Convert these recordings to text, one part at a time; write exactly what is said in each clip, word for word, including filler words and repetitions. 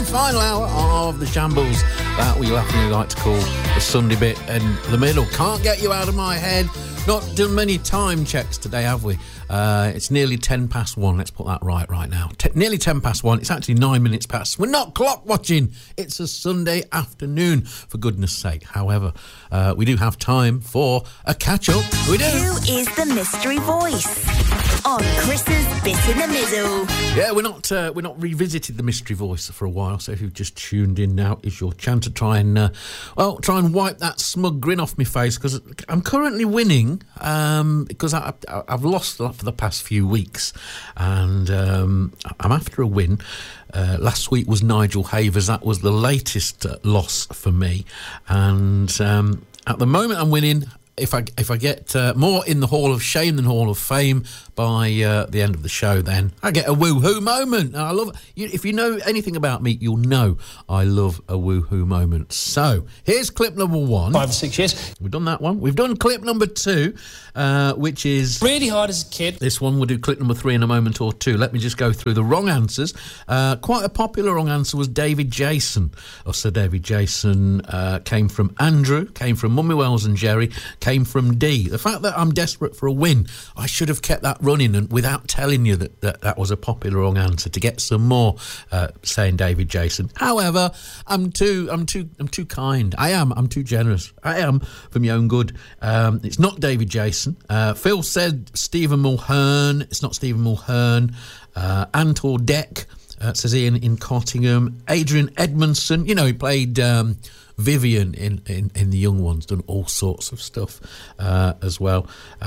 final hour of the Shambles that we laughingly like to call the Sunday bit in the middle. Can't get you out of my head. Not done many time checks today, have we? Uh, it's nearly ten past one. Let's put that right right now. T- nearly ten past one. It's actually nine minutes past. We're not clock watching. It's a Sunday afternoon, for goodness sake. However, uh, we do have time for a catch-up. We do. Who is the mystery voice? On Chris's Bit in the Middle. Yeah, we're not uh, we're not revisited the mystery voice for a while, so if you've just tuned in now, it's your chance to try and uh, well try and wipe that smug grin off my face, because I'm currently winning um, because I, I, I've lost a lot for the past few weeks, and um, I'm after a win. Uh, last week was Nigel Havers. That was the latest uh, loss for me, and um, at the moment I'm winning. If I if I get uh, more in the Hall of Shame than Hall of Fame by uh, the end of the show, then I get a woohoo moment. And I love it. If you know anything about me, you'll know I love a woohoo moment. So here's clip number one. Five or six years. We've done that one. We've done clip number two, uh, which is really hard as a kid. This one, we'll do clip number three in a moment or two. Let me just go through the wrong answers. Uh, quite a popular wrong answer was David Jason. Or Sir David Jason uh, came from Andrew, came from Mummy Wells and Jerry, came from D. The fact that I'm desperate for a win, I should have kept that running and without telling you that that, that was a popular wrong answer to get some more uh, saying David Jason. However, I'm too I'm too I'm too kind. I am. I'm too generous. I am for my own good. Um, it's not David Jason. Uh, Phil said Stephen Mulhern. It's not Stephen Mulhern. Uh, Antor Deck, uh, says Ian in Cottingham. Adrian Edmondson. You know, he played Um, Vivian in, in, in The Young Ones, done all sorts of stuff uh, as well.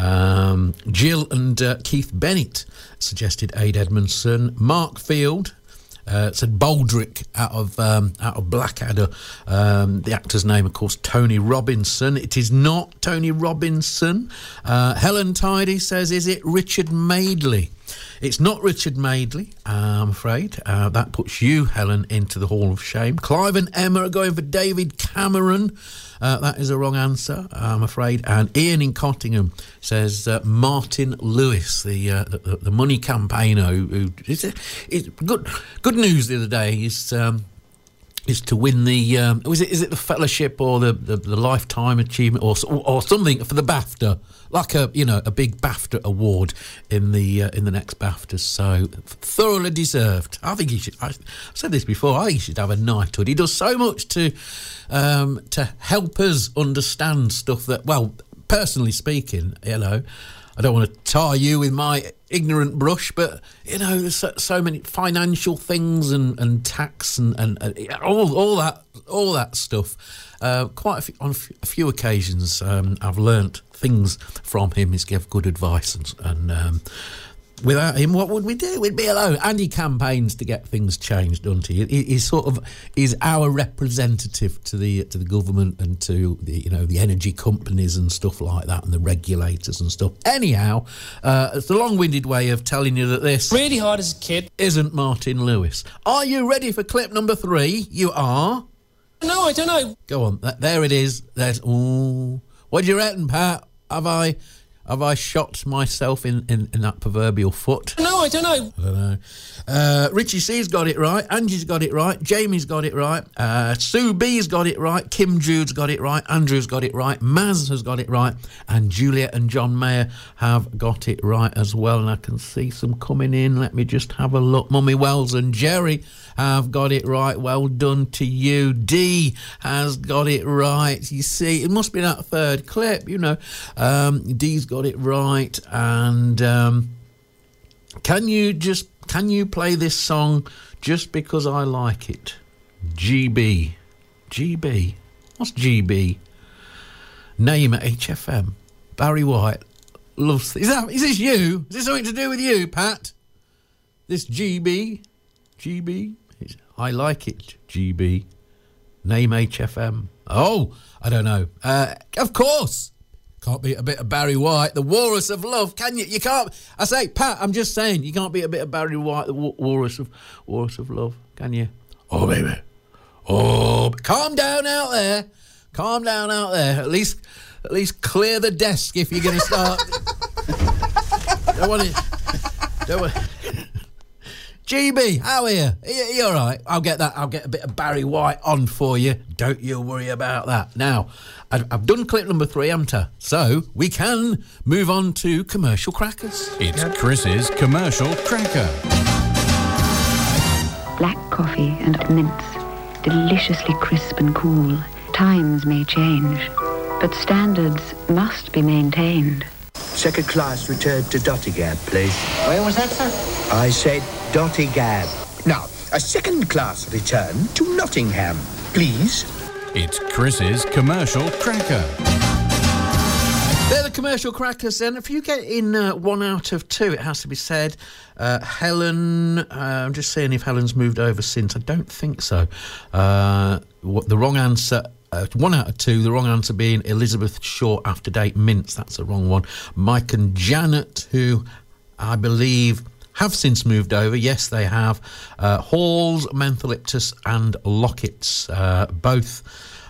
Um, Jill and uh, Keith Bennett suggested Aid Edmondson. Mark Field uh, said Baldrick out of um, out of Blackadder. Um, the actor's name, of course, Tony Robinson. It is not Tony Robinson. Uh, Helen Tidy says, is it Richard Madeley? It's not Richard Madeley, I'm afraid. Uh, that puts you, Helen, into the Hall of Shame. Clive and Emma are going for David Cameron. Uh, that is a wrong answer, I'm afraid. And Ian in Cottingham says uh, Martin Lewis, the, uh, the the money campaigner. Who, who is it, is good good news the other day is um, is to win the um, was it is it the fellowship or the, the, the lifetime achievement or or something for the BAFTA. Like a you know a big BAFTA award in the uh, in the next BAFTA, so thoroughly deserved. I think he should. I said this before. I think he should have a knighthood. He does so much to um, to help us understand stuff that, well, personally speaking, you know, I don't want to tar you with my ignorant brush, but you know, there's so, so many financial things and, and tax and, and, and all all that all that stuff. Uh, quite a few, on a few occasions, um, I've learnt things from him. He's give good advice, and, and um, without him, what would we do? We'd be alone. And he campaigns to get things changed, doesn't he? he he's sort of is our representative to the to the government and to the you know the energy companies and stuff like that, and the regulators and stuff. Anyhow, uh, it's a long-winded way of telling you that this really hard as a kid isn't Martin Lewis. Are you ready for clip number three? You are. No, I don't know. Go on. There it is. There's. Ooh. What do you reckon, Pat? Have I, have I shot myself in, in, in that proverbial foot? No, I don't know. I don't know. Uh, Richie C's got it right. Angie's got it right. Jamie's got it right. Uh, Sue B's got it right. Kim Jude's got it right. Andrew's got it right. Maz has got it right. And Juliet and John Mayer have got it right as well. And I can see some coming in. Let me just have a look. Mummy Wells and Jerry have got it right. Well done to you. D has got it right. You see, it must be that third clip, you know. Um, D's got it right. And um, can you just can you play this song just because I like it? G B. G B. What's G B? Name at H F M. Barry White loves. Is that? Is this you? Is this something to do with you, Pat? This G B. G B. I like it, G B. Name H F M. Oh, I don't know. Uh, of course. Can't beat a bit of Barry White, the Walrus of Love, can you? You can't. I say, Pat, I'm just saying, you can't beat a bit of Barry White, the Walrus of Walrus of Love, can you? Oh, baby. Oh, calm down out there. Calm down out there. At least, at least clear the desk if you're going to start. Don't want it. Don't want. G B, how are you? Are you, are you all right? I'll get that. I'll get a bit of Barry White on for you. Don't you worry about that. Now, I've, I've done clip number three, haven't I? So we can move on to commercial crackers. It's Chris's commercial cracker. Black coffee and mints, deliciously crisp and cool. Times may change, but standards must be maintained. Second class return to Dottingham, please. Where was that, sir? I said Dottingham. Now, a second class return to Nottingham, please. It's Chris's commercial cracker. They're the commercial crackers then. If you get in uh, one out of two, it has to be said. Uh, Helen, uh, I'm just seeing if Helen's moved over since. I don't think so. Uh, what, the wrong answer... Uh, one out of two, the wrong answer being Elizabeth Shaw After Date Mints. That's the wrong one. Mike and Janet, who I believe have since moved over. Yes, they have. Uh, Halls, Mentholyptus and Lockets. Uh, both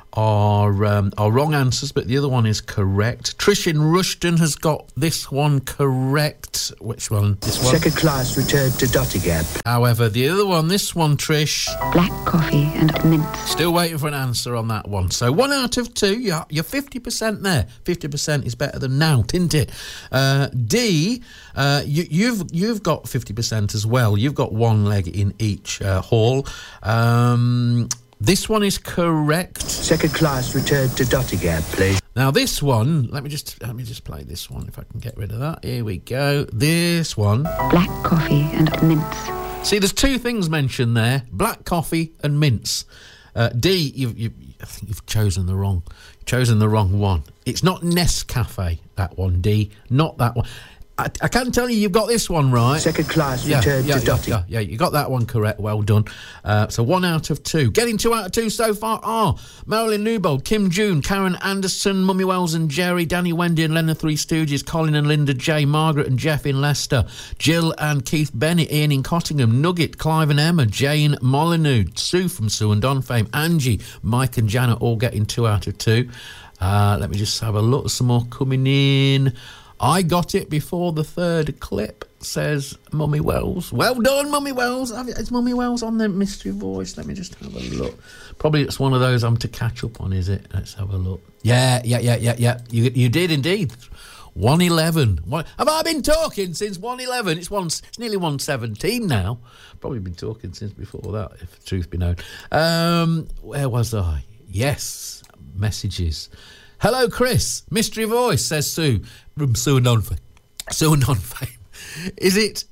are um, are wrong answers, but the other one is correct. Trish in Rushden has got this one correct. Which one? This one. Second class return to Dottingham. However, the other one, this one, Trish. Black coffee and mints. Still waiting for an answer on that one. So one out of two, you're, you're fifty percent there. fifty percent is better than nought, isn't it? Uh, D, uh, you, you've you've got fifty percent as well. You've got one leg in each uh, hall. Um... This one is correct. Second class return to Dottingham, please. Now this one, let me just let me just play this one if I can get rid of that. Here we go. This one. Black coffee and mints. See, there's two things mentioned there: black coffee and mints. Uh, D, you've, you, I think you've chosen the wrong, chosen the wrong one. It's not Nescafe. That one, D, not that one. I, I can tell you, you've got this one right. Second class yeah, return yeah, to yeah, Dottingham. yeah, yeah, you got that one correct. Well done. Uh, so one out of two. Getting two out of two so far are Marilyn Newbold, Kim June, Karen Anderson, Mummy Wells and Jerry, Danny Wendy and Len the Three Stooges, Colin and Linda J, Margaret and Jeff in Leicester, Jill and Keith Bennett, Ian in Cottingham, Nugget, Clive and Emma, Jane Molyneux, Sue from Sue and Don fame, Angie, Mike and Janet all getting two out of two. Uh, let me just have a look. Some more coming in. I got it before the third clip, says Mummy Wells. Well done, Mummy Wells. Is Mummy Wells on the mystery voice? Let me just have a look. Probably it's one of those I'm to catch up on, is it? Let's have a look. Yeah, yeah, yeah, yeah, yeah. You you did indeed. one eleven. What, have I been talking since one eleven? It's one. It's nearly one seventeen now. Probably been talking since before that, if the truth be known. Um, where was I? Yes, messages. Hello, Chris. Mystery voice, says Sue from Sue and Don Fame. Sue and Don Fame. Is it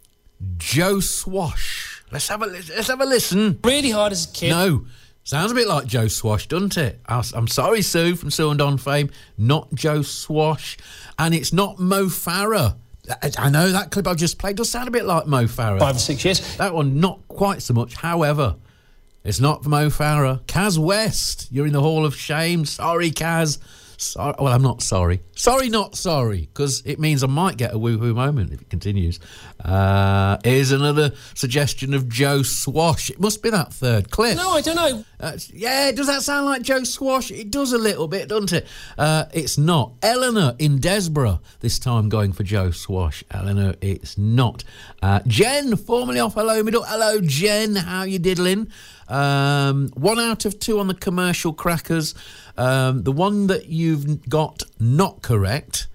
Joe Swash? Let's have a let's have a listen. Really hard as a kid. No, sounds a bit like Joe Swash, doesn't it? I'm sorry, Sue from Sue and Don Fame. Not Joe Swash, and it's not Mo Farah. I know that clip I just played does sound a bit like Mo Farah. Five or six years. That one, not quite so much. However, it's not Mo Farah. Kaz West, you're in the Hall of Shame. Sorry, Kaz. Sorry. Well, I'm not sorry. Sorry, not sorry, because it means I might get a woohoo moment if it continues. Uh, here's another suggestion of Joe Swash. It must be that third clip. No, I don't know. Uh, yeah, does that sound like Joe Swash? It does a little bit, doesn't it? Uh, it's not. Eleanor in Desborough, this time going for Joe Swash. Eleanor, it's not. Uh, Jen, formerly off Hello Middle. Hello, Jen. How you diddling? Um, one out of two on the commercial crackers. Um, the one that you've got not correct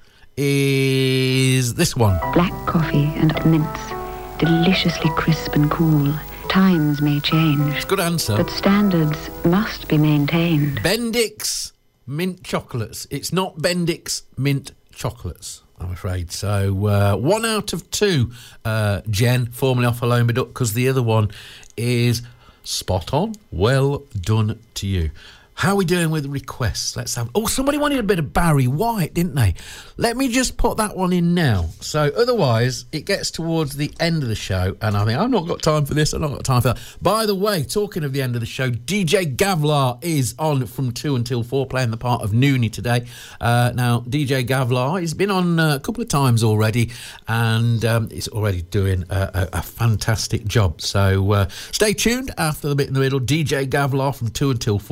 is this one. Black coffee and mints, deliciously crisp and cool. Times may change. It's a good answer. But standards must be maintained. Bendix mint chocolates. It's not Bendix mint chocolates, I'm afraid. So uh, one out of two, uh, Jen, formerly off Alone But Up, because the other one is spot on. Well done to you. How are we doing with requests? Let's have... Oh, somebody wanted a bit of Barry White, didn't they? Let me just put that one in now. So otherwise, it gets towards the end of the show, and I think, I've not got time for this, I've not got time for that. By the way, talking of the end of the show, D J Gavlar is on from two until four, playing the part of Noonie today. Uh, now, D J Gavlar, he's been on uh, a couple of times already, and um, he's already doing a, a, a fantastic job. So uh, stay tuned after the bit in the middle. D J Gavlar from two until four. Gordon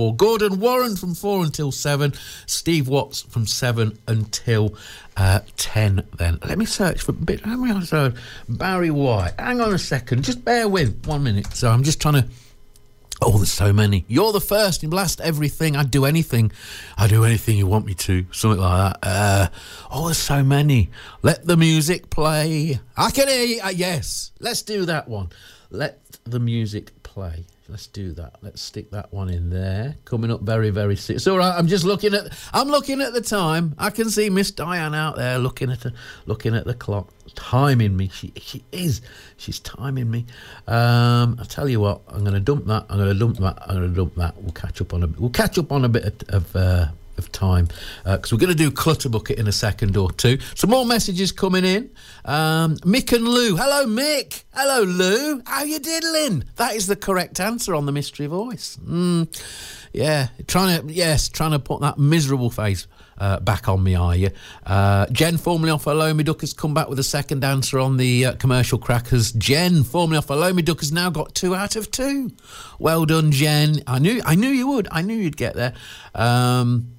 Gordon Warren from four until seven. Steve Watts from seven until uh, ten then. Let me search for a bit. How many I've heard? Barry White. Hang on a second. Just bear with one minute. So I'm just trying to... Oh, there's so many. You're the first in blast everything. I'd do anything. I'd do anything you want me to. Something like that. Uh, oh, there's so many. Let the music play. I can hear you. Uh, yes. Let's do that one. Let the music play. Let's do that. Let's stick that one in there. Coming up very, very soon. It's all right. I'm just looking at... I'm looking at the time. I can see Miss Diane out there looking at, a, looking at the clock. Timing me. She she is. She's timing me. Um, I'll tell you what. I'm going to dump that. I'm going to dump that. I'm going to dump that. We'll catch up on a. We'll catch up on a bit of of, uh, of time because uh, we're going to do Clutter Bucket in a second or two. Some more messages coming in. Um, Mick and Lou. Hello, Mick. Hello, Lou. How you diddling? That is the correct answer on the mystery voice. Mm, yeah, trying to yes, trying to put that miserable face. Uh, back on me, are you? Uh, Jen, formerly off Hello Me Duck, has come back with a second answer on the uh, commercial crackers. Jen, formerly off Hello Me Duck, has now got two out of two. Well done, Jen. I knew, I knew you would. I knew you'd get there. Um,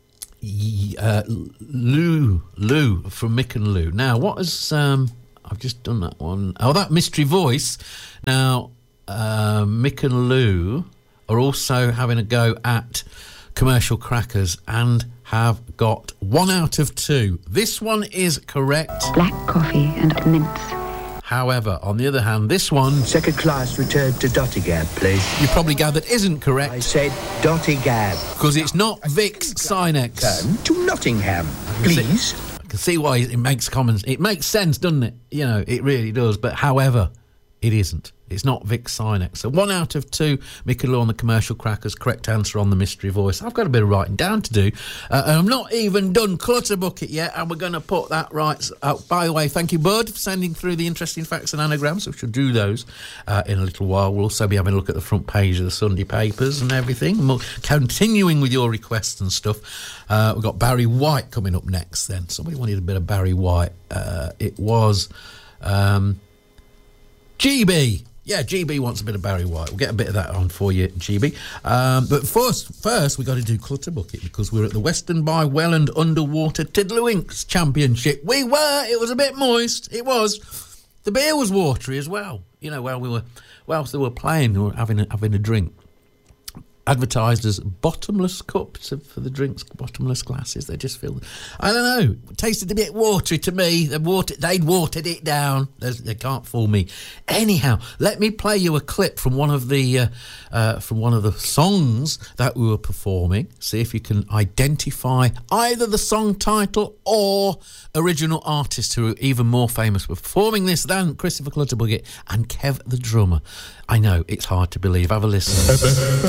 uh, Lou, Lou from Mick and Lou. Now, what has um, I've just done that one? Oh, that mystery voice. Now, uh, Mick and Lou are also having a go at commercial crackers and have got one out of two. This one is correct. Black coffee and mince. However, on the other hand, this one... Second class return to Dottigab, please. You probably gathered isn't correct. I said Dottigab. Because it's not Vicks Sinex. Turn to Nottingham, please. I can see why it makes common... It makes sense, doesn't it? You know, it really does. But however, it isn't. It's not Vicks Sinex. So one out of two, Mick and Lou on the commercial crackers. Correct answer on the mystery voice. I've got a bit of writing down to do. Uh, and I'm not even done Clutter Bucket yet, and we're going to put that right... Uh, by the way, thank you, Bud, for sending through the interesting facts and anagrams. We shall do those uh, in a little while. We'll also be having a look at the front page of the Sunday papers and everything. And we'll, continuing with your requests and stuff. Uh, we've got Barry White coming up next then. Somebody wanted a bit of Barry White. Uh, it was um, G B. Yeah, G B wants a bit of Barry White. We'll get a bit of that on for you, G B. Um, but first, first we've got to do Clutter Bucket because we're at the Western by Welland Underwater Tiddlywinks Championship. We were. It was a bit moist. It was. The beer was watery as well. You know, while we were, whilst they were playing, they were having a, having a drink. Advertised as bottomless cups for the drinks, bottomless glasses. They just feel, I don't know, it tasted a bit watery to me. They water, they'd watered it down. There's, they can't fool me. Anyhow, let me play you a clip from one of the uh, uh, from one of the songs that we were performing. See if you can identify either the song title or original artist who are even more famous for performing this than Christopher Clutterbucket and Kev the drummer. I know it's hard to believe. Have a listen.